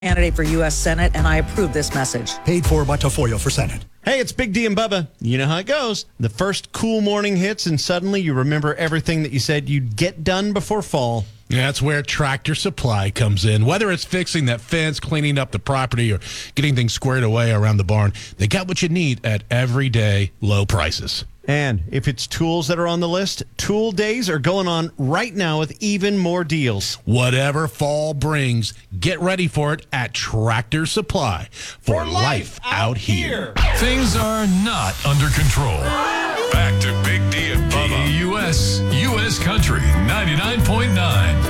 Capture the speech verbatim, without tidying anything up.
Candidate for U S Senate, and I approve this message. Paid for by Tafoya for Senate. Hey, it's Big D and Bubba. You know how it goes. The first cool morning hits, and suddenly you remember everything that you said you'd get done before fall. Yeah, that's where Tractor Supply comes in. Whether it's fixing that fence, cleaning up the property, or getting things squared away around the barn, they got what you need at everyday low prices. And if it's tools that are on the list, Tool Days are going on right now with even more deals. Whatever fall brings, get ready for it at Tractor Supply for, for life, life out here. Things are not under control. Back to Big D and Bubba. U S U S Country ninety-nine point nine.